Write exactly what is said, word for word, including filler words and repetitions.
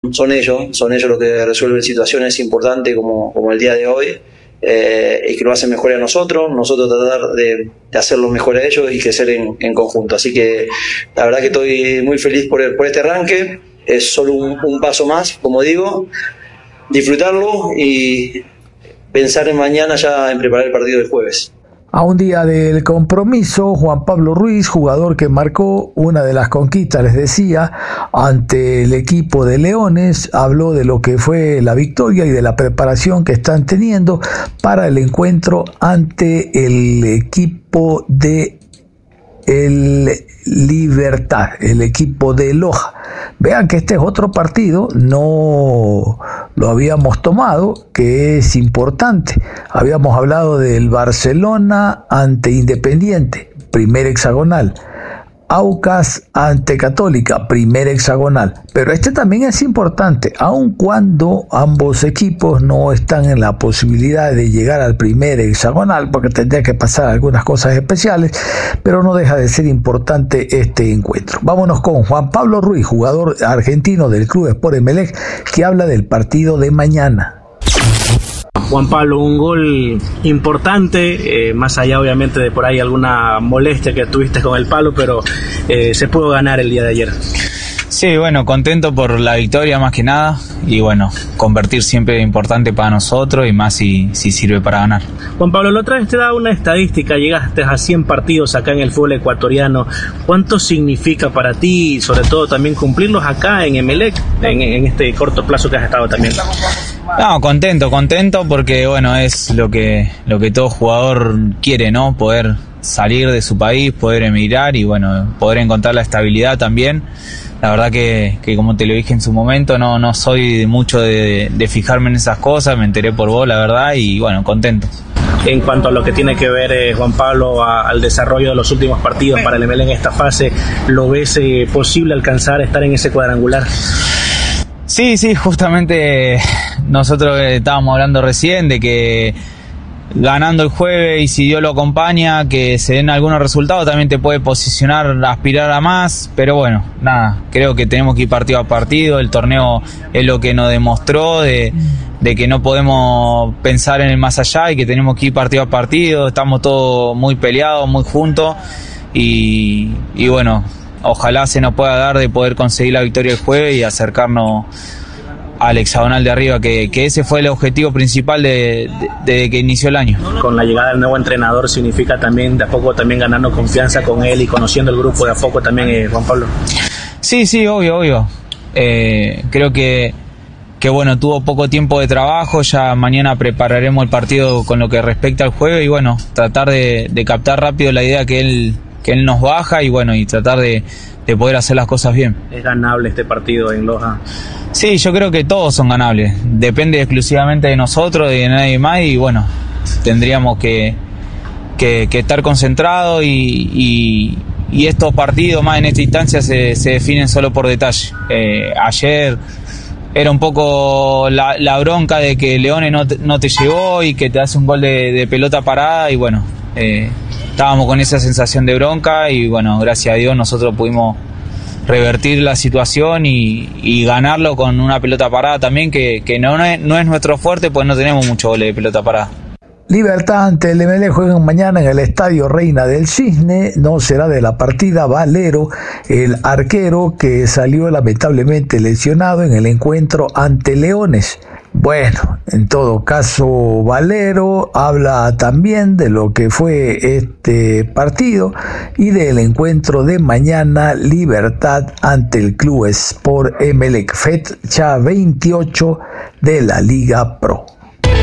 son, son ellos, son ellos los que resuelven situaciones importantes como, como el día de hoy, eh, y que lo hacen mejor a nosotros, nosotros tratar de, de hacerlo mejor a ellos y crecer en, en conjunto. Así que la verdad que estoy muy feliz por, el, por este arranque, es solo un, un paso más, como digo, disfrutarlo y pensar en mañana ya en preparar el partido del jueves. A un día del compromiso, Juan Pablo Ruiz, jugador que marcó una de las conquistas, les decía, ante el equipo de Leones, habló de lo que fue la victoria y de la preparación que están teniendo para el encuentro ante el equipo de el Libertad, el equipo de Loja. Vean que este es otro partido, no lo habíamos tomado, que es importante. Habíamos hablado del Barcelona ante Independiente, primer hexagonal. Aucas ante Católica, primer hexagonal. Pero este también es importante, aun cuando ambos equipos no están en la posibilidad de llegar al primer hexagonal, porque tendría que pasar algunas cosas especiales, pero no deja de ser importante este encuentro. Vámonos con Juan Pablo Ruiz, jugador argentino del Club Sport Emelec, que habla del partido de mañana. Juan Pablo, un gol importante, eh, más allá obviamente de por ahí alguna molestia que tuviste con el palo, pero eh, se pudo ganar el día de ayer. Sí, bueno, contento por la victoria más que nada, y bueno, convertir siempre es importante para nosotros y más si, si sirve para ganar. Juan Pablo, la otra vez te daba una estadística, llegaste a cien partidos acá en el fútbol ecuatoriano. ¿Cuánto significa para ti y sobre todo también cumplirlos acá en Emelec, en, en este corto plazo que has estado también? No, contento, contento porque bueno, es lo que, lo que todo jugador quiere, ¿no? Poder salir de su país, poder emigrar y bueno, poder encontrar la estabilidad también. La verdad que, que como te lo dije en su momento, no, no soy mucho de, de fijarme en esas cosas, me enteré por vos, la verdad, y bueno, contento. En cuanto a lo que tiene que ver, eh, Juan Pablo, a, al desarrollo de los últimos partidos para el Emelec en esta fase, ¿lo ves eh, posible alcanzar a estar en ese cuadrangular? Sí, sí, justamente nosotros estábamos hablando recién de que ganando el jueves y si Dios lo acompaña, que se den algunos resultados, también te puede posicionar, aspirar a más, pero bueno, nada, creo que tenemos que ir partido a partido, el torneo es lo que nos demostró de, de que no podemos pensar en el más allá y que tenemos que ir partido a partido, estamos todos muy peleados, muy juntos y, y bueno, ojalá se nos pueda dar de poder conseguir la victoria el jueves y acercarnos al hexagonal de arriba, que, que ese fue el objetivo principal de, de, de que inició el año. Con la llegada del nuevo entrenador significa también de a poco también ganando confianza con él y conociendo el grupo de a poco también, eh, Juan Pablo. Sí, sí, obvio, obvio. Eh, creo que, que bueno, tuvo poco tiempo de trabajo, ya mañana prepararemos el partido con lo que respecta al jueves y bueno, tratar de, de captar rápido la idea que él, que él nos baja y bueno, y tratar de, de poder hacer las cosas bien. ¿Es ganable este partido en Loja? Sí, yo creo que todos son ganables, depende exclusivamente de nosotros, de nadie más y bueno, tendríamos que, que, que estar concentrados y, y, y estos partidos más en esta instancia se, se definen solo por detalle. Eh, ayer era un poco la, la bronca de que Leones no te, no te llegó y que te hace un gol de, de pelota parada y bueno, eh, estábamos con esa sensación de bronca y bueno, gracias a Dios nosotros pudimos revertir la situación y, y ganarlo con una pelota parada también, que, que no, no, es, no es nuestro fuerte, pues no tenemos mucho goles de pelota parada. Libertad ante el Emelec juegan mañana en el Estadio Reina del Cisne, no será de la partida Valero, el arquero que salió lamentablemente lesionado en el encuentro ante Leones. Bueno, en todo caso, Valero habla también de lo que fue este partido y del encuentro de mañana, Libertad ante el Club Sport Emelec, fecha veintiocho de la Liga Pro.